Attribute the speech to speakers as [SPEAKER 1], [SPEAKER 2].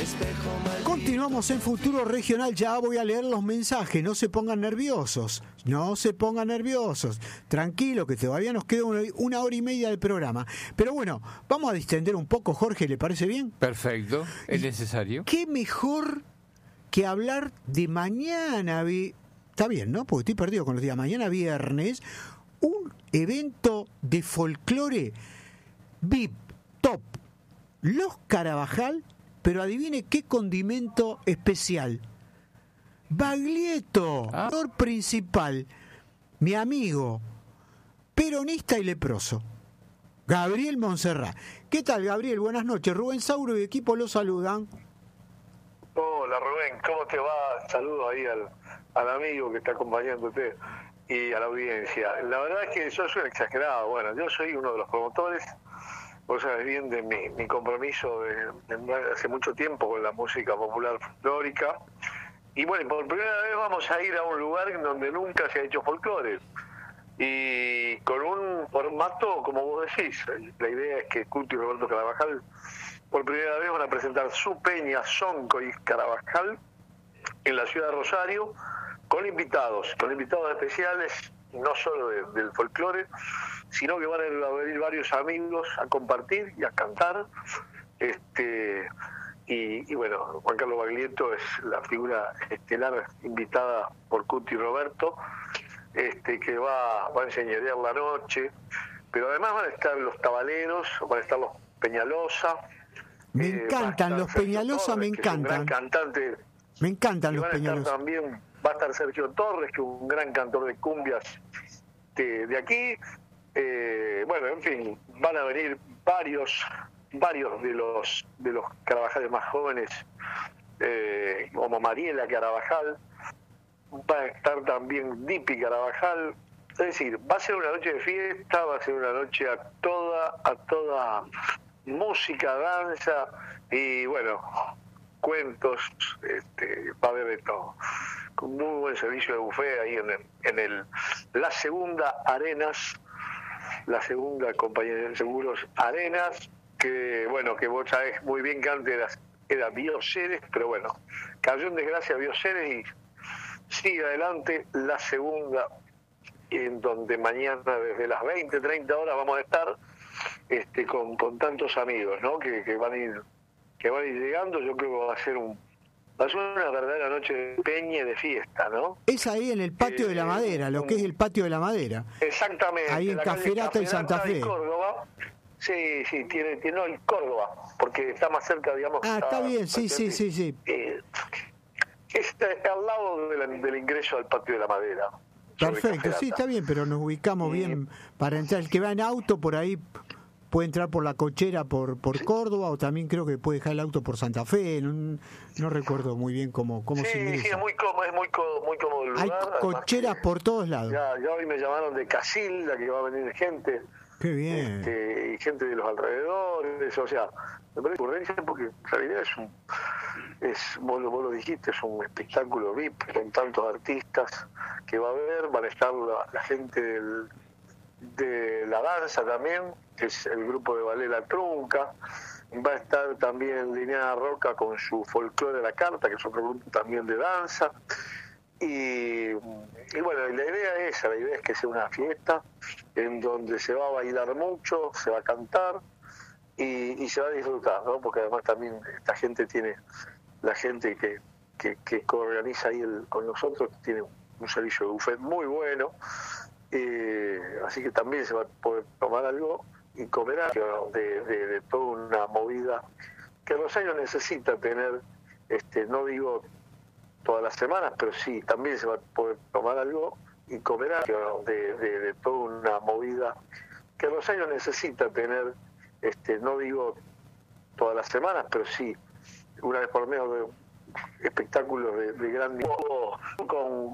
[SPEAKER 1] Continuamos en Futuro Regional, ya voy a leer los mensajes, no se pongan nerviosos, tranquilo que todavía nos queda una hora y media del programa, pero bueno, vamos a distender un poco, Jorge, ¿le parece bien?
[SPEAKER 2] Perfecto, es necesario.
[SPEAKER 1] ¿Qué mejor que hablar de mañana? Está bien, ¿no? Porque estoy perdido con los días. Mañana viernes, un evento de folclore VIP, top, Los Carabajal. Pero adivine qué condimento especial. Baglietto, actor principal, mi amigo, peronista y leproso, Gabriel Montserrat. ¿Qué tal, Gabriel? Buenas noches. Rubén Sauro y equipo lo saludan.
[SPEAKER 3] Hola, Rubén, ¿cómo te va? Saludos ahí al amigo que está acompañándote y a la audiencia. La verdad es que yo soy un exagerado. Bueno, yo soy uno de los promotores. Vos sabés bien de mi compromiso de hace mucho tiempo con la música popular folclórica. Y bueno, por primera vez vamos a ir a un lugar en donde nunca se ha hecho folclore. Y con un formato, como vos decís, la idea es que Cuti y Roberto Carabajal por primera vez van a presentar su peña Sonco y Carabajal en la ciudad de Rosario con invitados especiales, no solo del folclore, sino que van a venir varios amigos a compartir y a cantar. Y bueno, Juan Carlos Baglietto es la figura estelar invitada por Cuti y Roberto, que va a enseñarear la noche, pero además van a estar los tabaleros, van a estar los Peñalosa.
[SPEAKER 1] Me encantan los Peñalosa, me encantan.
[SPEAKER 3] Un gran cantante.
[SPEAKER 1] Me encantan los Peñalosa.
[SPEAKER 3] También va a estar Sergio Torres, que es un gran cantor de cumbias de aquí. Bueno, en fin, van a venir varios de los Carabajales más jóvenes, como Mariela Carabajal, va a estar también Dipi Carabajal. Es decir, va a ser una noche de fiesta, va a ser una noche a toda música, danza y bueno, cuentos, va a haber de todo. Con muy buen servicio de buffet ahí en la segunda Arenas, la segunda compañía de seguros Arenas, que bueno, que vos sabés muy bien que antes era Bioceres, pero bueno, cayó en desgracia Bioceres y sigue adelante la segunda, en donde mañana desde las 20-30 horas vamos a estar con tantos amigos, ¿no? que van a ir llegando. Yo creo que va a ser una verdadera noche de peña y de fiesta, ¿no?
[SPEAKER 1] Es ahí en el Patio de la Madera, lo que es el Patio de la Madera.
[SPEAKER 3] Exactamente.
[SPEAKER 1] Ahí en Caferata y Santa Fe.
[SPEAKER 3] Córdoba. Sí, tiene no, en Córdoba, porque está más cerca, digamos.
[SPEAKER 1] Está bien, sí.
[SPEAKER 3] Está al lado del ingreso al Patio de la Madera.
[SPEAKER 1] Perfecto, sí, está bien, pero nos ubicamos bien para entrar. El que va en auto por ahí puede entrar por la cochera por Córdoba, o también creo que puede dejar el auto por Santa Fe. No recuerdo muy bien cómo se ingresa.
[SPEAKER 3] Sí, es muy cómodo el lugar.
[SPEAKER 1] Hay cocheras por todos lados.
[SPEAKER 3] Ya hoy me llamaron de Casilda, que va a venir gente.
[SPEAKER 1] Qué bien.
[SPEAKER 3] Y gente de los alrededores, o sea, me parece ocurrencia porque en realidad vos lo dijiste, es un espectáculo VIP con tantos artistas que va a haber. Van a estar la gente de la danza también, que es el grupo de Ballet La Trunca. Va a estar también Linnea Roca con su Folclore a la Carta, que es otro grupo también de danza. Y bueno, la idea es que sea una fiesta en donde se va a bailar mucho, se va a cantar y se va a disfrutar, ¿no? Porque además también esta gente la gente que organiza ahí con nosotros tiene un servicio de buffet muy bueno, así que también se va a poder tomar algo y comer algo de toda una movida que Rosario necesita tener, no digo todas las semanas, pero sí, también se va a poder tomar algo y comer algo de toda una movida que Rosario necesita tener, no digo todas las semanas, pero sí, una vez por mes de espectáculos de gran nivel, con